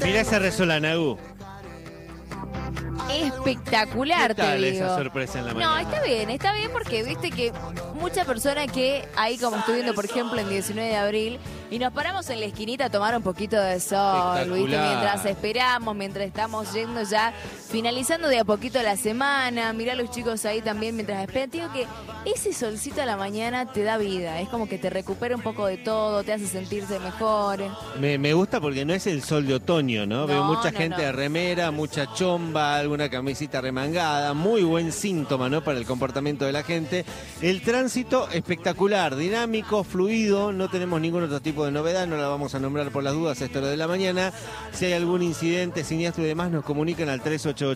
Mirá esa resolana, Gu. Espectacular, ¿Qué tal te digo. esa sorpresa en la mañana? No, está bien porque viste que mucha persona que ahí como estoy viendo por ejemplo en 19 de abril y nos paramos en la esquinita a tomar un poquito de sol, viste, mientras esperamos, mientras estamos yendo ya, finalizando de a poquito la semana, mirá a los chicos ahí también mientras esperan, te digo que ese solcito a la mañana te da vida, es como que te recupera un poco de todo, te hace sentirse mejor. Me gusta porque no es el sol de otoño, ¿no? Veo mucha no, gente de remera, mucha chomba, alguna camisita remangada, muy buen síntoma, ¿no? Para el comportamiento de la gente. El tránsito espectacular, dinámico, fluido, no tenemos ningún otro tipo de novedad, no la vamos a nombrar por las dudas a esta hora de la mañana. Si hay algún incidente, siniestro y demás, nos comunican al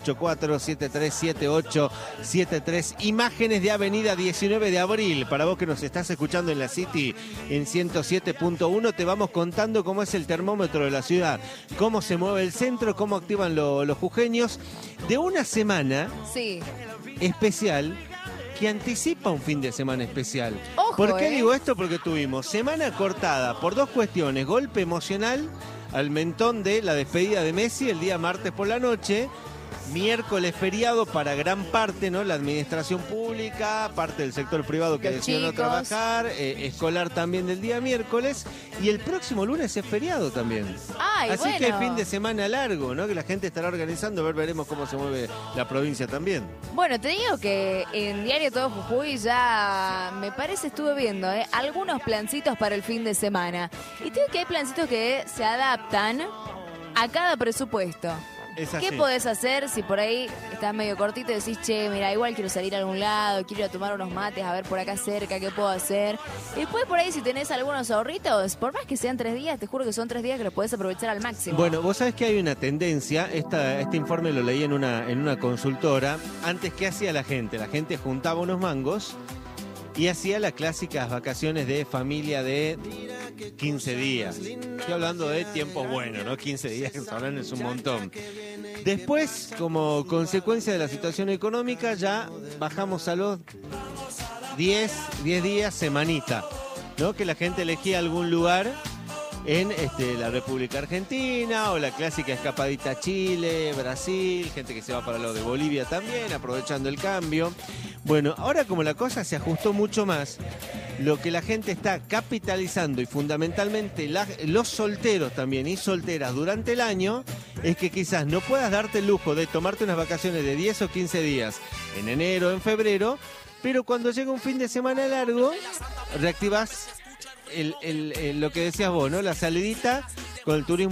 3884-737873. Imágenes de Avenida 19 de Abril. Para vos que nos estás escuchando en la City en 107.1, te vamos contando cómo es el termómetro de la ciudad, cómo se mueve el centro, cómo activan los jujeños de una semana especial que anticipa un fin de semana especial. Ojo, ¿Por qué digo esto? Porque tuvimos semana cortada por dos cuestiones: golpe emocional al mentón de la despedida de Messi el día martes por la noche, miércoles feriado para gran parte, ¿no? La administración pública, parte del sector privado que decidió no trabajar, escolar también del día miércoles, y el próximo lunes es feriado también. Así que fin de semana largo, ¿no? Que la gente estará organizando, veremos cómo se mueve la provincia también. Bueno, te digo que en Diario Todo Jujuy ya me parece estuve viendo algunos plancitos para el fin de semana. Y te digo que hay plancitos que se adaptan a cada presupuesto. ¿Qué podés hacer si por ahí estás medio cortito y decís, che, mira, igual quiero salir a algún lado, quiero ir a tomar unos mates, a ver por acá cerca qué puedo hacer? Y después por ahí si tenés algunos ahorritos, por más que sean 3 días, te juro que son 3 días que los podés aprovechar al máximo. Bueno, vos sabés que hay una tendencia, este informe lo leí en una consultora. Antes, ¿qué hacía la gente? La gente juntaba unos mangos y hacía las clásicas vacaciones de familia de 15 días. Estoy hablando de tiempos buenos, ¿no? 15 días que hablan es un montón. Después, como consecuencia de la situación económica, ya bajamos a los 10 días, semanita, ¿no? Que la gente elegía algún lugar en la República Argentina, o la clásica escapadita a Chile, Brasil, gente que se va para lo de Bolivia también, aprovechando el cambio. Bueno, ahora como la cosa se ajustó mucho más, lo que la gente está capitalizando, y fundamentalmente los solteros también y solteras durante el año, es que quizás no puedas darte el lujo de tomarte unas vacaciones de 10 o 15 días en enero o en febrero, pero cuando llega un fin de semana largo, reactivas lo que decías vos, ¿no? La salidita con el turismo